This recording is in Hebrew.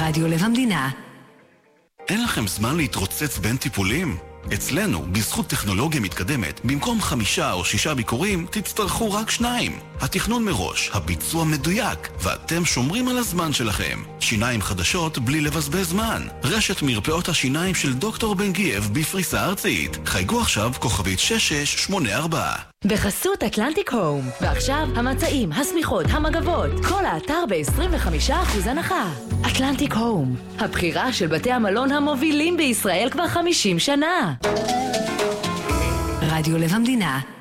רדיו לב המדינה. אין לכם זמן להתרוצץ בין טיפולים? אצלנו, בזכות טכנולוגיה מתקדמת, במקום 5 או 6 ביקורים, תצטרכו רק 2. התכנון מראש, הביצוע מדויק, ואתם שומרים על הזמן שלכם. שיניים חדשות בלי לבזבז זמן. רשת מרפאות השיניים של דוקטור בן גייב בפריסה ארצית. חייגו עכשיו כוכבית 6684. בחסות אטלנטיק הום. ועכשיו המצעים, הסמיכות, המגבות, כל האתר ב-25% הנחה. אטלנטיק הום, הבחירה של בתי המלון המובילים בישראל כבר 50 שנה. רדיו לב המדינה.